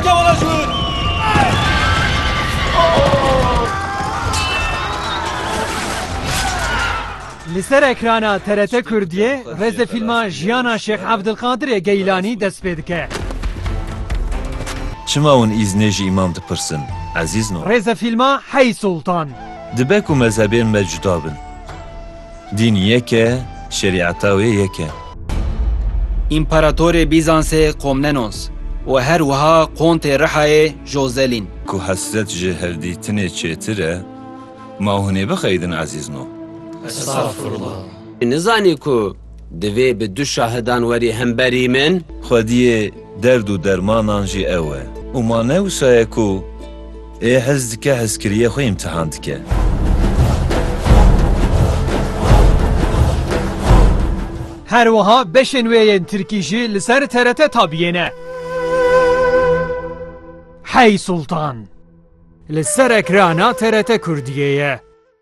Li ser ekrana TRT Kurdiyê rêzefîlma jiyana Şêx Ebdilqadirê Geylanî dest pê dike. Çima hûn îznê jî îmam dipirsin, ezîzno? Rêzefîlma Hey Sultan. Dibe ku mezhebên me cuda bin. Dîn yek e, şerîeta wê yek e. İmparatorê Bîzansê Komnenos û her wiha Kontê Rihayê Jozelîn. Ku hesret ji hevdîtinê çêtir e, ma hûnê bixeydin ezîzno. Estağfurullah. Nizanî ku divê bi du şahidan werî hemberî min? Xwediyê derd û dermanan jî ew e. û ma newsaye ku ê hez dike hezkiriyê xwe îmtihan dike. Her wiha beşên wê yên Tirkî jî li ser TRT tabiyêne. Hey Sultan. Li ser ekrana TRT Kurdiyê ye.